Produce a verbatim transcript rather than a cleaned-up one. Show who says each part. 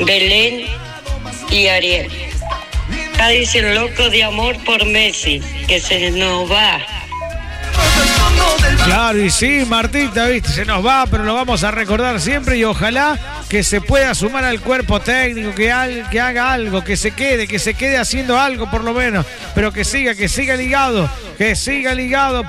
Speaker 1: Belén y Ariel. Acá dicen loco de amor por Messi, que se nos va.
Speaker 2: Claro, y sí, Martita, viste, se nos va, pero lo vamos a recordar siempre y ojalá que se pueda sumar al cuerpo técnico, que, al, que haga algo, que se quede, que se quede haciendo algo por lo menos, pero que siga, que siga ligado, que siga ligado.